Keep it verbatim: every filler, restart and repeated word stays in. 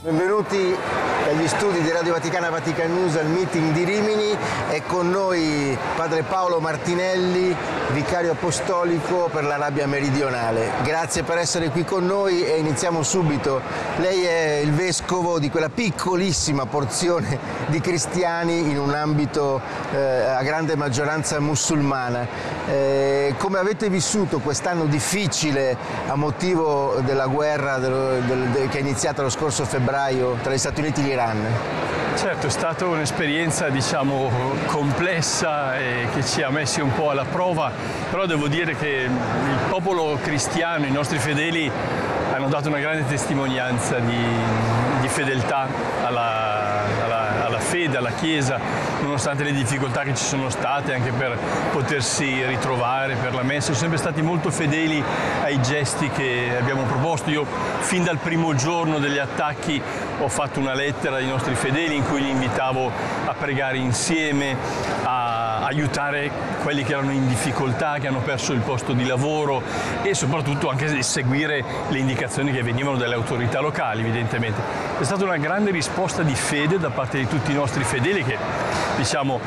Benvenuti dagli studi di Radio Vaticana Vatican News al meeting di Rimini. È con noi Padre Paolo Martinelli, vicario apostolico per l'Arabia Meridionale. Grazie per essere qui con noi e iniziamo subito. Lei è il vescovo di quella piccolissima porzione di cristiani in un ambito eh, a grande maggioranza musulmana. Eh, come avete vissuto quest'anno difficile a motivo della guerra del, del, del, che è iniziata lo scorso febbraio tra gli Stati Uniti e l'Iran? Certo, è stata un'esperienza diciamo complessa e che ci ha messi un po' alla prova, però devo dire che il popolo cristiano, i nostri fedeli hanno dato una grande testimonianza di, di fedeltà alla, alla, alla fede, alla Chiesa, nonostante le difficoltà che ci sono state anche per potersi ritrovare per la messa. Sono sempre stati molto fedeli ai gesti che abbiamo proposto. Io fin dal primo giorno degli attacchi ho fatto una lettera ai nostri fedeli in cui li invitavo a pregare insieme, a aiutare quelli che erano in difficoltà, che hanno perso il posto di lavoro e soprattutto anche seguire le indicazioni che venivano dalle autorità locali, evidentemente. È stata una grande risposta di fede da parte di tutti i nostri fedeli che, diciamo,